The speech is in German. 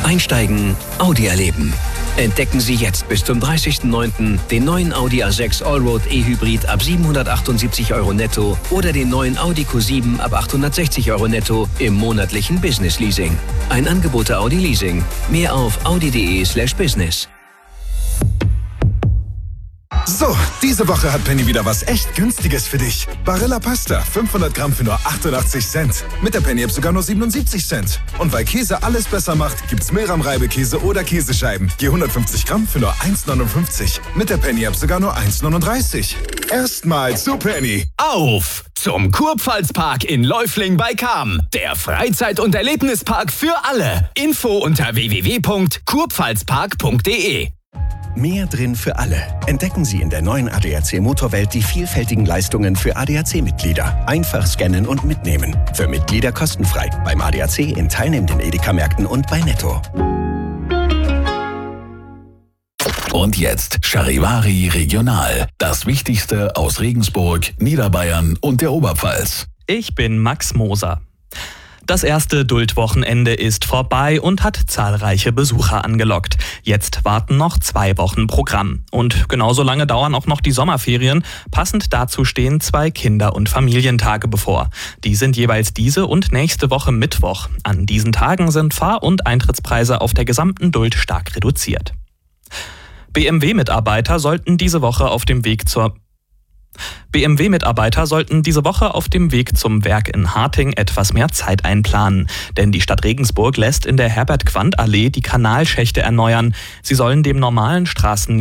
Einsteigen, Audi erleben. Entdecken Sie jetzt bis zum 30.09. den neuen Audi A6 Allroad E-Hybrid ab 778 € netto oder den neuen Audi Q7 ab 860 € netto im monatlichen Business Leasing. Ein Angebot der Audi Leasing. Mehr auf audi.de/business. So, diese Woche hat Penny wieder was echt Günstiges für dich. Barilla Pasta, 500 Gramm für nur 88 Cent. Mit der Penny-App sogar nur 77 Cent. Und weil Käse alles besser macht, gibt's Milram-Reibekäse oder Käsescheiben. Je 150 Gramm für nur 1,59. Mit der Penny-App sogar nur 1,39. Erstmal zu Penny. Auf zum Kurpfalzpark in Läufling bei Cham. Der Freizeit- und Erlebnispark für alle. Info unter www.kurpfalzpark.de. Mehr drin für alle. Entdecken Sie in der neuen ADAC Motorwelt die vielfältigen Leistungen für ADAC-Mitglieder. Einfach scannen und mitnehmen. Für Mitglieder kostenfrei. Beim ADAC in teilnehmenden Edeka-Märkten und bei Netto. Und jetzt Charivari Regional. Das Wichtigste aus Regensburg, Niederbayern und der Oberpfalz. Ich bin Max Moser. Das erste Duldwochenende ist vorbei und hat zahlreiche Besucher angelockt. Jetzt warten noch 2 Wochen Programm. Und genauso lange dauern auch noch die Sommerferien. Passend dazu stehen 2 Kinder- und Familientage bevor. Die sind jeweils diese und nächste Woche Mittwoch. An diesen Tagen sind Fahr- und Eintrittspreise auf der gesamten Duld stark reduziert. BMW-Mitarbeiter sollten diese Woche auf dem Weg zum Werk in Harting etwas mehr Zeit einplanen. Denn die Stadt Regensburg lässt in der Herbert-Quandt-Allee die Kanalschächte erneuern. Sie sollen dem normalen Straßen